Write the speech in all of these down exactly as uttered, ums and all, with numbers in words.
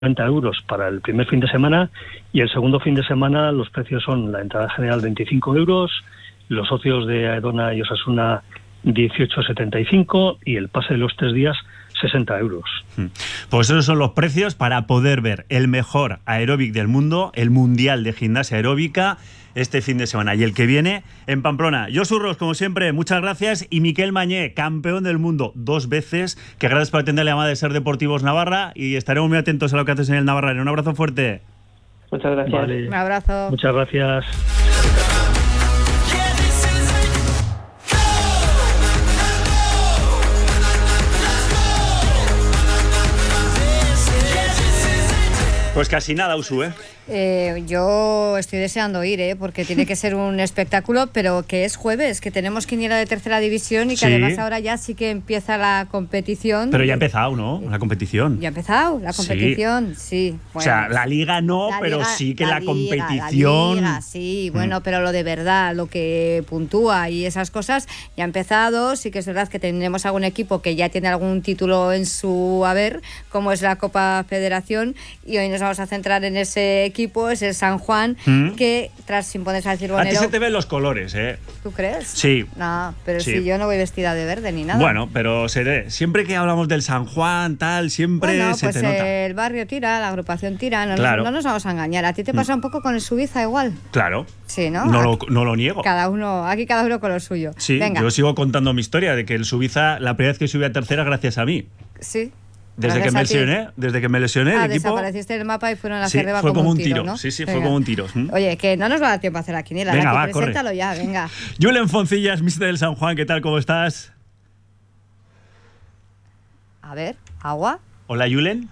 noventa euros para el primer fin de semana, y el segundo fin de semana los precios son la entrada general veinticinco euros, los socios de Aedona y Osasuna dieciocho setenta y cinco y el pase de los tres días sesenta euros. Pues esos son los precios para poder ver el mejor aeróbic del mundo, el Mundial de Gimnasia Aeróbica, este fin de semana y el que viene en Pamplona. Josu Ros, como siempre, muchas gracias. Y Miquel Mañé, campeón del mundo dos veces, que gracias por atender la llamada de Ser Deportivos Navarra, y estaremos muy atentos a lo que haces en el Navarra. Un abrazo fuerte. Muchas gracias. Vale. Un abrazo. Muchas gracias. Pues casi nada, Usu, ¿eh? Eh, yo estoy deseando ir, ¿eh? Porque tiene que ser un espectáculo, pero que es jueves, que tenemos quiniela de tercera división y que Sí. además ahora ya sí que empieza la competición. Pero ya ha empezado, ¿no? La competición. ¿Ya ha empezado la competición? Sí. sí. Bueno, o sea, la liga no, la pero liga, sí que la, la liga, competición... La liga, sí, Mm. bueno, pero lo de verdad, lo que puntúa y esas cosas ya ha empezado. Sí que es verdad que tendremos algún equipo que ya tiene algún título en su haber, como es la Copa Federación, y hoy nos vamos a centrar en ese equipo, es el San Juan, ¿Mm? que tras sin ponerse al A ti cirbonero... se te ven los colores, ¿eh? ¿Tú crees? Sí. No, pero Sí. si yo no voy vestida de verde ni nada. Bueno, pero se ve. Siempre que hablamos del San Juan, tal, siempre Bueno, se pues te nota. el barrio tira, la agrupación tira, no, Claro. nos, no nos vamos a engañar. ¿A ti te pasa un poco con el Suiza igual? Claro. Sí, ¿no? No lo, no lo niego. Cada uno, aquí cada uno con lo suyo. Sí, Venga. yo sigo contando mi historia de que el Suiza, la primera vez que subí a tercera, gracias a mí. Sí. Desde Gracias que me a ti. lesioné, desde que me lesioné, Ah, el equipo... desapareciste del mapa y fueron a Sí, hacer arriba fue como, como un un tiro, tiro. ¿no? Sí, sí, fue Venga. como un tiro. ¿Mm? Oye, que no nos va a dar tiempo a hacer la quiniela. Venga, Nati, va, corre. preséntalo ya, venga. Julen Foncillas, mister del San Juan, ¿qué tal? ¿Cómo estás? A ver, agua. Hola, Julen.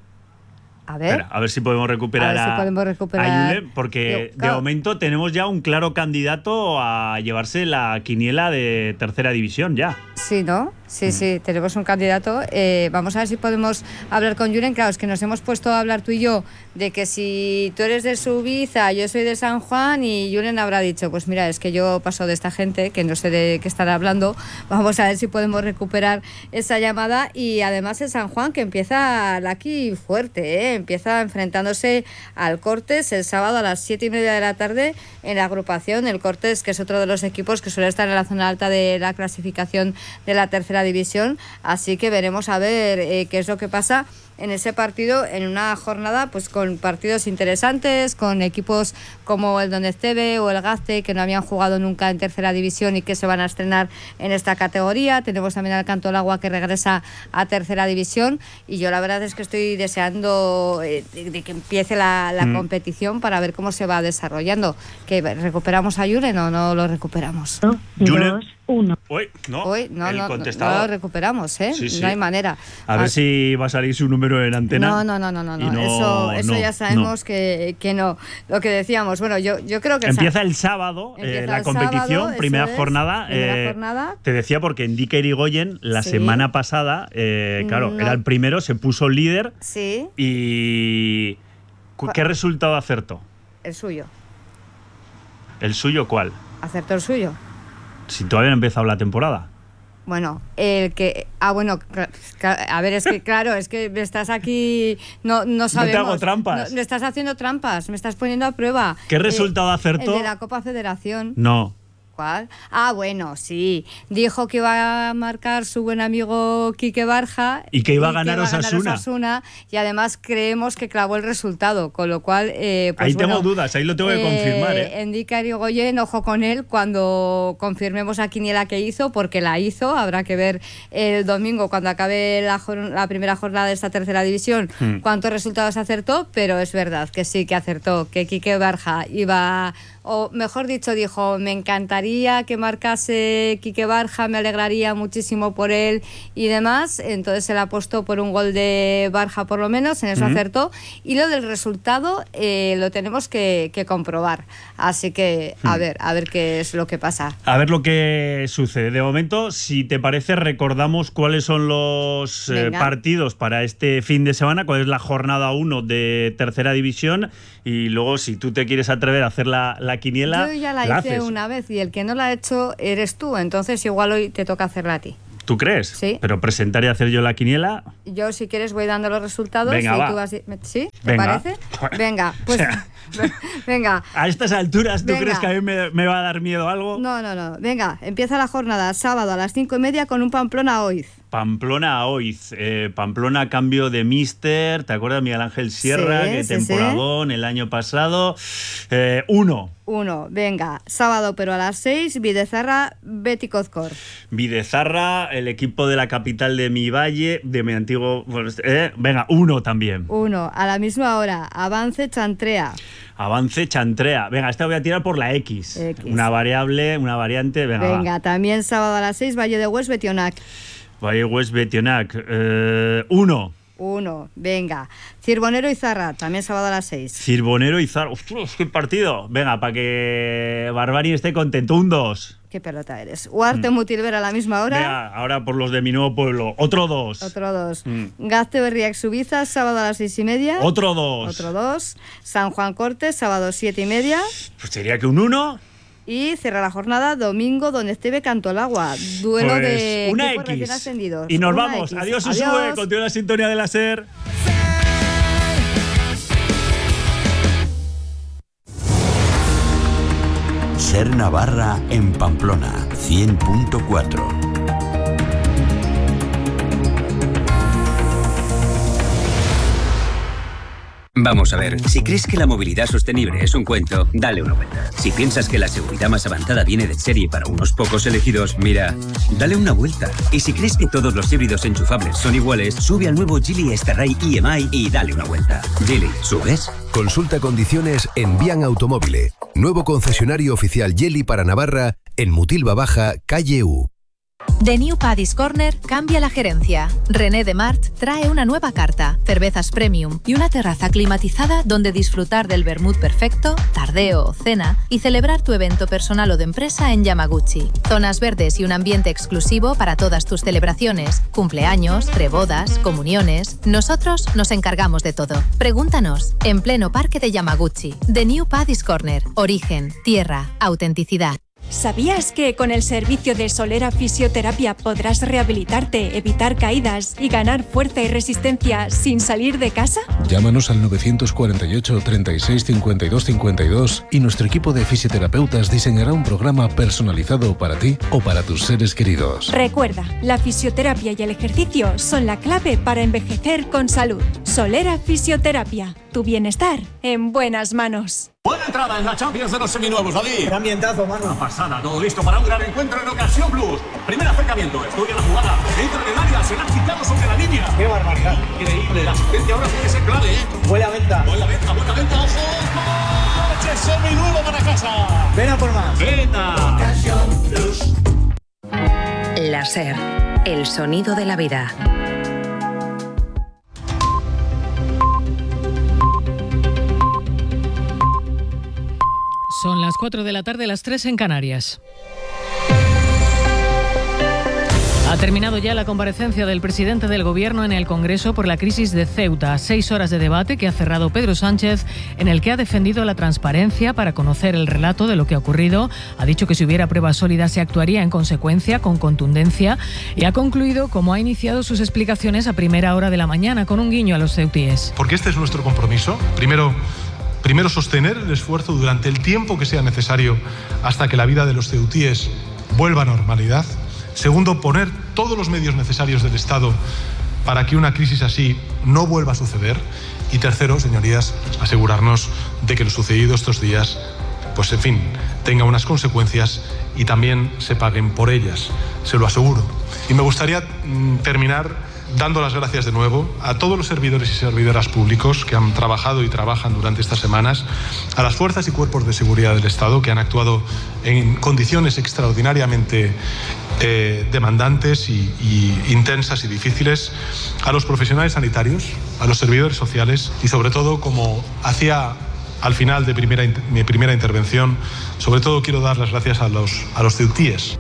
A ver. Espera, a ver si podemos recuperar A ver si podemos recuperar- a Julen, porque Yo, claro. de momento tenemos ya un claro candidato a llevarse la quiniela de tercera división ya. Sí, ¿no? Sí, Mm. sí, tenemos un candidato. Eh, vamos a ver si podemos hablar con Julen. Claro, es que nos hemos puesto a hablar tú y yo de que si tú eres de Subiza, yo soy de San Juan, y Julen habrá dicho, pues mira, es que yo paso de esta gente, que no sé de qué están hablando. Vamos a ver si podemos recuperar esa llamada. Y además el San Juan, que empieza aquí fuerte, ¿eh? Empieza enfrentándose al Cortes el sábado a las siete y media de la tarde en la agrupación. El Cortes, que es otro de los equipos que suele estar en la zona alta de la clasificación de la tercera división, así que veremos a ver eh, qué es lo que pasa en ese partido, en una jornada pues con partidos interesantes, con equipos como el Doneztebe o el Gazte, que no habían jugado nunca en tercera división y que se van a estrenar en esta categoría. Tenemos también al Cantolagua, que regresa a tercera división, y yo la verdad es que estoy deseando eh, de, de que empiece la, la mm. competición para ver cómo se va desarrollando. ¿Que recuperamos a Julen o no lo recuperamos? No, Julen. Uno. Hoy no, Hoy no, el no, contestador. no lo recuperamos, ¿eh? Sí, sí. No hay manera. A ver ah, si va a salir su número en antena. No, no, no, no, no, no. no eso, eso no, ya sabemos no. Que, que no. Lo que decíamos, bueno, yo, yo creo que... Empieza el sábado Empieza eh, la el competición, sábado, primera, es, jornada, primera eh, jornada. Te decía porque Endique Irigoyen la sí. semana pasada, eh, claro, no. era el primero, se puso líder. Sí. Y... ¿Qué resultado acertó? El suyo. ¿El suyo cuál? Acertó el suyo. Si todavía no ha empezado la temporada. Bueno, el que... Ah, bueno, a ver, es que claro, es que me estás aquí... No, no sabemos. No te hago trampas. No, me estás haciendo trampas, me estás poniendo a prueba. ¿Qué resultado eh, acertó? El de la Copa Federación. No. ¿Cuál? Ah, bueno, sí. Dijo que iba a marcar su buen amigo Quique Barja. Y que iba a ganar Osasuna. Osasuna. Y además creemos que clavó el resultado, con lo cual... Eh, pues ahí bueno, tengo dudas, ahí lo tengo que eh, confirmar. ¿eh? Endica Irigoyen, ojo con él cuando confirmemos a quiniela que hizo, porque la hizo. Habrá que ver el domingo, cuando acabe la, la primera jornada de esta tercera división, hmm. cuántos resultados acertó, pero es verdad que sí que acertó, que Quique Barja iba... O mejor dicho, dijo, me encantaría que marcase Quique Barja, me alegraría muchísimo por él y demás. Entonces él apostó por un gol de Barja por lo menos, en eso uh-huh. acertó. Y lo del resultado eh, lo tenemos que, que comprobar. Así que a uh-huh. ver, a ver qué es lo que pasa. A ver lo que sucede. De momento, si te parece, recordamos cuáles son los eh, partidos para este fin de semana, cuál es la jornada uno de tercera división, y luego si tú te quieres atrever a hacer la, la quiniela, yo ya la, la hice haces. una vez y el que no la ha hecho eres tú, entonces igual hoy te toca hacerla a ti. ¿Tú crees? Sí. Pero presentar y hacer yo la quiniela... Yo, si quieres, voy dando los resultados. Venga, y va. tú vas... ¿Sí? ¿Te Venga. parece? Venga, pues... O sea, venga. A estas alturas, ¿tú Venga. crees que a mí me, me va a dar miedo algo? No, no, no. Venga, empieza la jornada sábado a las cinco y media con un Pamplona a Oiz. Pamplona a Oiz. Eh, Pamplona cambio de míster. ¿Te acuerdas, Miguel Ángel Sierra? Sí, Qué sí, temporadón sí. el año pasado. Eh, uno. Uno, venga. Sábado, pero a las seis, Videzarra, Betty Cozcor. Videzarra, el equipo de la capital de mi valle, de mi antiguo... Eh, venga, uno también. Uno, a la misma hora, Avance, Chantrea. Avance Chantrea. Venga, esta voy a tirar por la X. X. Una variable, una variante. Venga, Venga, va. también sábado a las seis, Valle de Hues, Betionac. Valle West Betionac. Eh, uno. Uno, venga. Cirbonero y Zarra, también sábado a las seis. Cirbonero y Zar. ¡Ostras, qué partido! Venga, para que Barbari esté contento. Un dos. Qué pelota eres. Huarte, mm. Mutilver a la misma hora. Venga, ahora por los de mi nuevo pueblo. Otro dos. Otro dos. Mm. Gazte Berriac Subiza, sábado a las seis y media. Otro dos. Otro dos. San Juan Cortes, sábado siete y media. Pues sería que un uno. Y cierra la jornada domingo donde Esteve Cantolagua. Duelo pues de una equipos X. recién ascendidos. Y nos Una vamos. X. Adiós, Adiós. Usue. Continúa la sintonía de la SER. SER Navarra en Pamplona, cien punto cuatro. Vamos a ver, si crees que la movilidad sostenible es un cuento, dale una vuelta. Si piensas que la seguridad más avanzada viene de serie para unos pocos elegidos, mira, dale una vuelta. Y si crees que todos los híbridos enchufables son iguales, sube al nuevo Geely Starray E M I y dale una vuelta. Geely, ¿subes? Consulta condiciones en Bian Automóvil, nuevo concesionario oficial Geely para Navarra en Mutilva Baja, calle U. The New Paddy's Corner cambia la gerencia. René Demart trae una nueva carta, cervezas premium y una terraza climatizada donde disfrutar del vermut perfecto, tardeo o cena y celebrar tu evento personal o de empresa en Yamaguchi. Zonas verdes y un ambiente exclusivo para todas tus celebraciones, cumpleaños, prebodas, comuniones. Nosotros nos encargamos de todo. Pregúntanos. En pleno parque de Yamaguchi. The New Paddy's Corner. Origen, tierra, autenticidad. ¿Sabías que con el servicio de Solera Fisioterapia podrás rehabilitarte, evitar caídas y ganar fuerza y resistencia sin salir de casa? Llámanos al nueve cuatro ocho, treinta y seis, cincuenta y dos cincuenta y dos y nuestro equipo de fisioterapeutas diseñará un programa personalizado para ti o para tus seres queridos. Recuerda, la fisioterapia y el ejercicio son la clave para envejecer con salud. Solera Fisioterapia, tu bienestar en buenas manos. Buena entrada en la Champions de los seminuevos, David. Qué ambientazo, mano. Una pasada, todo listo para un gran encuentro en Ocasión Plus. Primer acercamiento, estudia la jugada. Entra en el área, será quitado sobre la línea. Qué barbaridad. Increíble, la asistencia ahora puede ser clave, ¿eh? Buena venta. Buena venta, buena venta, ojo. Coche seminuevo para casa. Ven a por más. Venta. Ocasión Plus. La SER, el sonido de la vida. Son las cuatro de la tarde, las tres en Canarias. Ha terminado ya la comparecencia del presidente del Gobierno en el Congreso por la crisis de Ceuta. Seis horas de debate que ha cerrado Pedro Sánchez, en el que ha defendido la transparencia para conocer el relato de lo que ha ocurrido. Ha dicho que si hubiera pruebas sólidas se actuaría en consecuencia, con contundencia, y ha concluido cómo ha iniciado sus explicaciones a primera hora de la mañana, con un guiño a los ceutíes. Porque este es nuestro compromiso. Primero... Primero, sostener el esfuerzo durante el tiempo que sea necesario hasta que la vida de los ceutíes vuelva a normalidad. Segundo, poner todos los medios necesarios del Estado para que una crisis así no vuelva a suceder. Y tercero, señorías, asegurarnos de que lo sucedido estos días, pues en fin, tenga unas consecuencias y también se paguen por ellas. Se lo aseguro. Y me gustaría mm, terminar dando las gracias de nuevo a todos los servidores y servidoras públicos que han trabajado y trabajan durante estas semanas, a las fuerzas y cuerpos de seguridad del Estado que han actuado en condiciones extraordinariamente eh, demandantes y, y intensas y difíciles, a los profesionales sanitarios, a los servidores sociales y sobre todo, como hacía al final de primera, mi primera intervención, sobre todo quiero dar las gracias a los, a los ceutíes.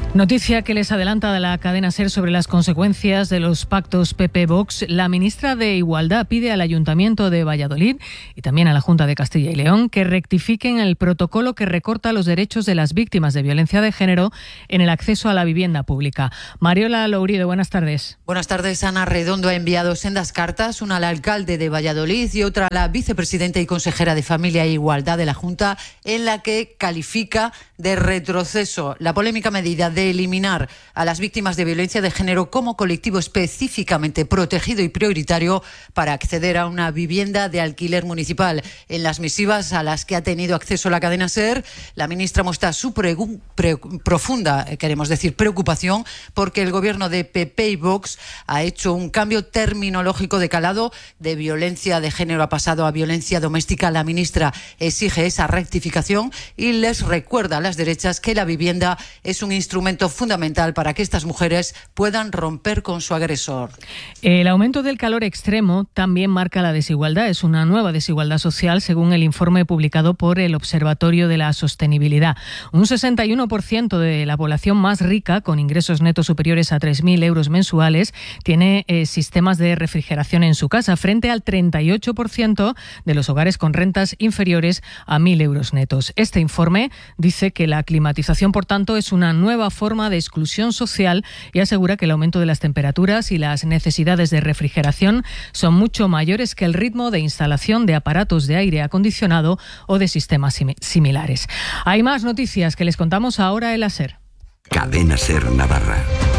Noticia que les adelanta de la cadena SER sobre las consecuencias de los pactos P P-Vox. La ministra de Igualdad pide al Ayuntamiento de Valladolid y también a la Junta de Castilla y León que rectifiquen el protocolo que recorta los derechos de las víctimas de violencia de género en el acceso a la vivienda pública. Mariola Lourido, buenas tardes. Buenas tardes. Ana Redondo ha enviado sendas cartas, una al alcalde de Valladolid y otra a la vicepresidenta y consejera de Familia e Igualdad de la Junta, en la que califica de retroceso la polémica medida de eliminar a las víctimas de violencia de género como colectivo específicamente protegido y prioritario para acceder a una vivienda de alquiler municipal. En las misivas a las que ha tenido acceso la cadena SER, la ministra muestra su pre pre profunda, queremos decir, preocupación porque el gobierno de P P y Vox ha hecho un cambio terminológico de calado. De violencia de género ha pasado a violencia doméstica. La ministra exige esa rectificación y les recuerda a las derechas que la vivienda es un instrumento fundamental para que estas mujeres puedan romper con su agresor. El aumento del calor extremo también marca la desigualdad. Es una nueva desigualdad social según el informe publicado por el Observatorio de la Sostenibilidad. Un sesenta y uno por ciento de la población más rica, con ingresos netos superiores a tres mil euros mensuales, tiene eh, sistemas de refrigeración en su casa, frente al treinta y ocho por ciento de los hogares con rentas inferiores a mil euros netos. Este informe dice que la climatización, por tanto, es una nueva forma de exclusión social y asegura que el aumento de las temperaturas y las necesidades de refrigeración son mucho mayores que el ritmo de instalación de aparatos de aire acondicionado o de sistemas sim- similares. Hay más noticias que les contamos ahora en la SER. Cadena SER Navarra.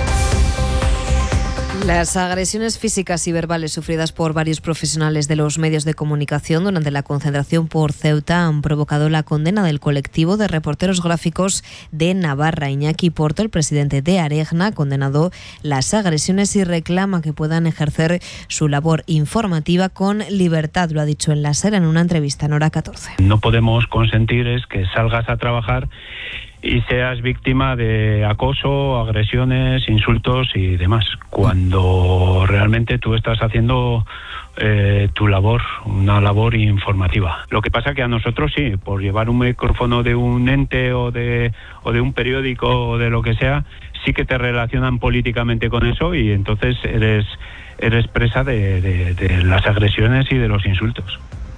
Las agresiones físicas y verbales sufridas por varios profesionales de los medios de comunicación durante la concentración por Ceuta han provocado la condena del colectivo de reporteros gráficos de Navarra. Iñaki Porto, el presidente de Aregna, ha condenado las agresiones y reclama que puedan ejercer su labor informativa con libertad. Lo ha dicho en la SER en una entrevista en Hora catorce. No podemos consentir es que salgas a trabajar y seas víctima de acoso, agresiones, insultos y demás, cuando realmente tú estás haciendo eh, tu labor, una labor informativa. Lo que pasa que a nosotros sí, por llevar un micrófono de un ente o de, o de un periódico o de lo que sea, sí que te relacionan políticamente con eso y entonces eres, eres presa de, de, de las agresiones y de los insultos.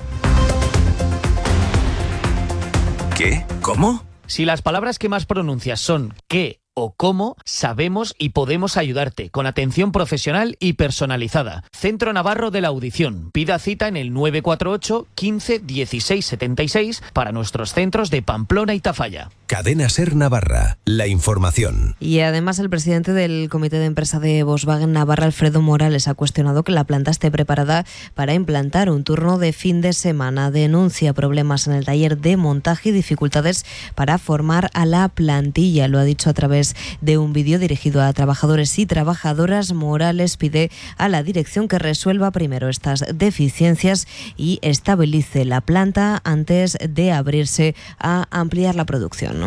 ¿Qué? ¿Cómo? Si las palabras que más pronuncias son ¿qué? O cómo, sabemos y podemos ayudarte con atención profesional y personalizada. Centro Navarro de la Audición. Pida cita en el nueve cuatro ocho, quince, dieciséis, setenta y seis para nuestros centros de Pamplona y Tafalla. Cadena SER Navarra, la información. Y además el presidente del Comité de Empresa de Volkswagen Navarra, Alfredo Morales, ha cuestionado que la planta esté preparada para implantar un turno de fin de semana. Denuncia problemas en el taller de montaje y dificultades para formar a la plantilla. Lo ha dicho a través de un vídeo dirigido a trabajadores y trabajadoras. Morales pide a la dirección que resuelva primero estas deficiencias y estabilice la planta antes de abrirse a ampliar la producción.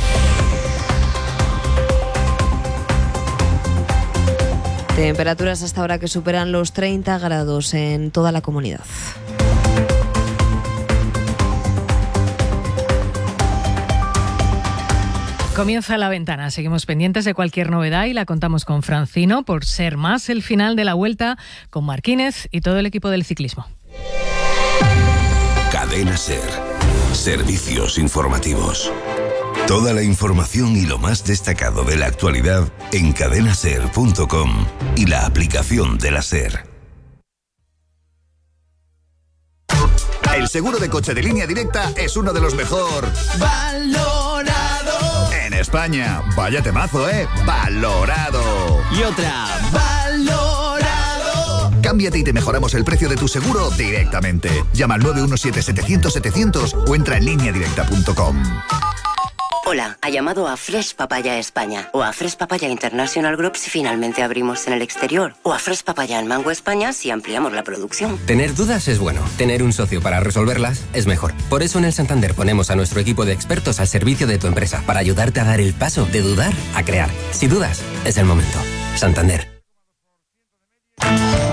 Temperaturas hasta ahora que superan los treinta grados en toda la comunidad. Comienza La Ventana. Seguimos pendientes de cualquier novedad y la contamos con Francino por ser más el final de la Vuelta con Marquínez y todo el equipo del ciclismo. Cadena SER. Servicios informativos. Toda la información y lo más destacado de la actualidad en cadena ser punto com y la aplicación de la SER. El seguro de coche de Línea Directa es uno de los mejor valorado en España. Vaya temazo, ¿eh? Valorado. Y otra, valorado. Cámbiate y te mejoramos el precio de tu seguro directamente. Llama al nueve uno siete, setecientos, setecientos o entra en línea directa punto com. Hola, ha llamado a Fresh Papaya España o a Fresh Papaya International Group si finalmente abrimos en el exterior o a Fresh Papaya en Mango España si ampliamos la producción. Tener dudas es bueno, tener un socio para resolverlas es mejor. Por eso en el Santander ponemos a nuestro equipo de expertos al servicio de tu empresa para ayudarte a dar el paso de dudar a crear. Si dudas, es el momento. Santander.